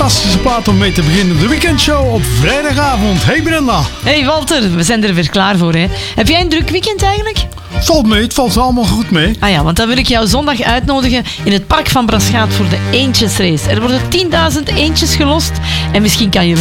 fantastische plaat om mee te beginnen. De weekendshow op vrijdagavond. Hey Brenda. Hey Walter, we zijn er weer klaar voor, hè. Heb jij een druk weekend eigenlijk? Valt mee, het valt allemaal goed mee. Ah ja, want dan wil ik jou zondag uitnodigen in het park van Braschaat voor de eendjesrace. Er worden 10.000 eendjes gelost en misschien kan je